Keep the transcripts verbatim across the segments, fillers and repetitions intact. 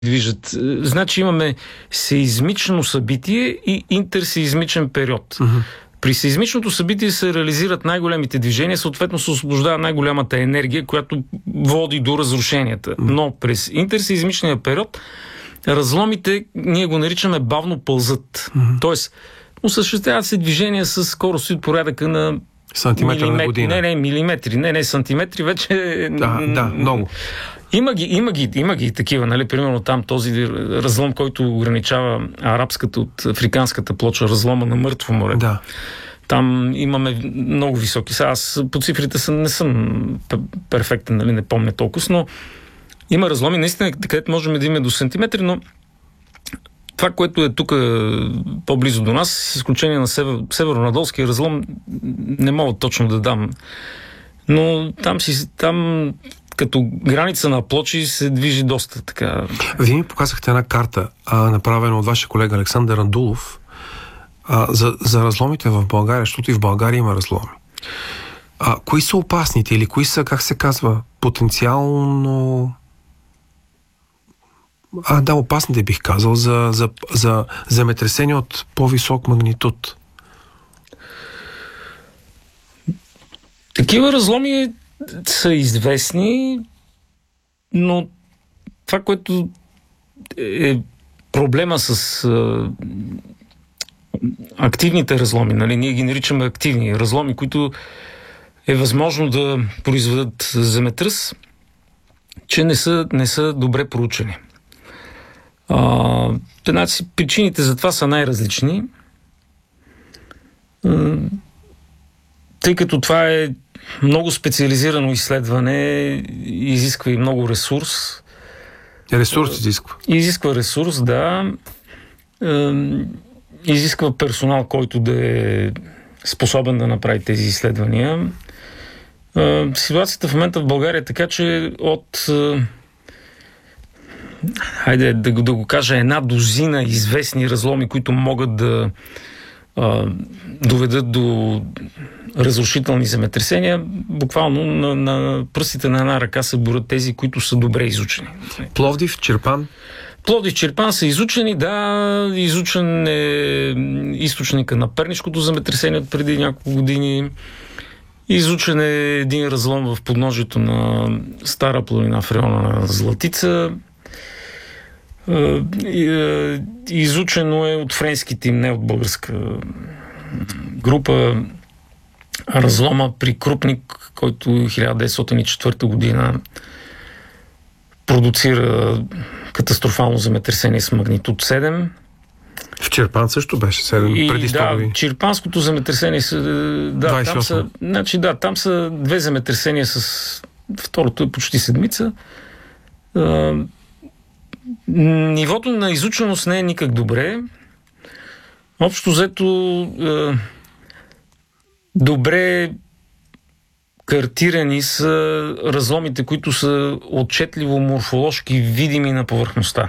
движат. Значи имаме сеизмично събитие и интерсеизмичен период. Uh-huh. При сеизмичното събитие се реализират най-големите движения, съответно се освобождава най-голямата енергия, която води до разрушенията. Uh-huh. Но през интерсеизмичния период разломите, ние го наричаме бавно пълзат. Uh-huh. Тоест, осъществяват се движения с скорост от порядъка на сантиметри на година. Не, не, милиметри, не, не, сантиметри вече... Да, да, много. Има ги, има ги, има ги такива, нали, примерно там този разлом, който ограничава арабската от африканската плоча, разлома на Мъртво море. Да. Там имаме много високи. Сега аз по цифрите съм, не съм перфектен, нали, не помня толкова, но има разломи, наистина, където можем да имаме до сантиметри, но това, което е тук по-близо до нас, с изключение на север, северонадолския разлом, не мога точно да дам. Но там си, там като граница на плочи се движи доста така. Вие ми показахте една карта, а, направена от вашия колега Александър Андулов, а, за, за разломите в България, защото и в България има разломи. А, кои са опасните или кои са, как се казва, потенциално... А, да, опасните бих казал, за, за, за земетресение от по-висок магнитуд. Такива разломи са известни, но това, което е проблема с а, активните разломи, нали? Ние ги наричаме активни разломи, които е възможно да произведат земетръс, че не са, не са добре проучени. А, значи, причините за това са най-различни. А, тъй като това е много специализирано изследване, изисква и много ресурс. Ресурс изисква. Изисква ресурс, да. Изисква персонал, който да е способен да направи тези изследвания. Ситуацията в момента в България е така, че от хайде да го, да го кажа, една дозина известни разломи, които могат да а, доведат до разрушителни земетресения, буквално на, на пръстите на една ръка се борят тези, които са добре изучени. Пловдив, Чирпан? Пловдив, Чирпан са изучени, да, изучен е източника на Пернишкото земетресение от преди няколко години. Изучен е един разлом в подножието на Стара планина в района на Златица. Изучено е от френски тим, не от българска група, разлома при Крупник, който хиляда деветстотин и четвърта година продуцира катастрофално земетресение с магнитуд седем. В Чирпан също беше седем и, преди сто години. Да, Чирпанското земетресение да, там са, значи, да, там са две земетресения с второто е почти седмица. Нивото на изученост не е никак добре. Общо взето е, добре картирани са разломите, които са отчетливо морфоложки видими на повърхността.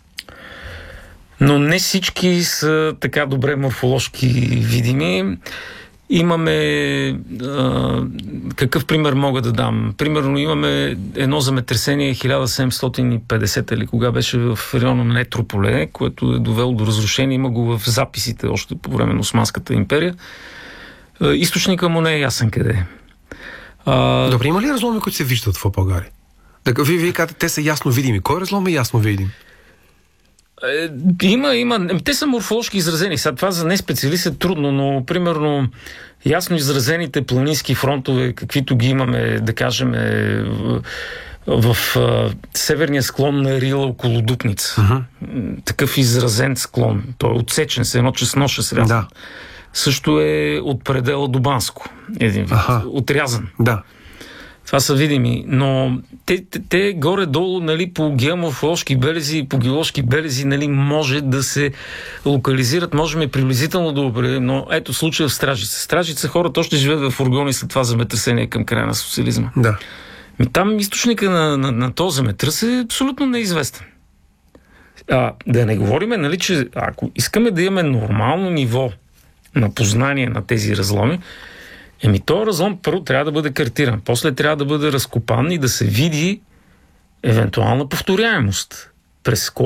Но не всички са така добре морфоложки видими. Имаме а, какъв пример мога да дам? Примерно имаме едно земетресение хиляда седемстотин и петдесета или кога беше в района на Етрополе, което е довело до разрушение. Има го в записите още по време на Османската империя. А, източника му не е ясен къде е. А... Добре, има ли разломи, които се виждат в България? Так, вие, вие казвате, те са ясно видими. Кой разлом е ясно видим? Има, има. Те са морфоложки изразени. Сега това за не специалист е трудно, но примерно ясно изразените планински фронтове, каквито ги имаме, да кажем, в, в, в северния склон на Рила около Дупница. Uh-huh. Такъв изразен склон. Той е отсечен, се едно честноше срязан. Да. Също е от предела до Банско. Един вид. Uh-huh. Отрязан. Да. Това са видими, но те, те, те горе-долу, нали, по геоморфоложки белези и по геоложки белези, нали, може да се локализират, можем и приблизително да определим, но ето случая в Стражица. Стражица хората още живеят в фургони след това земетресение към края на социализма. Да. Там източника на, на, на този земетръс е абсолютно неизвестен. А, да не говориме, нали, че ако искаме да имаме нормално ниво на познание на тези разломи, еми, този разлом първо трябва да бъде картиран, после трябва да бъде разкопан и да се види евентуална повторяемост. през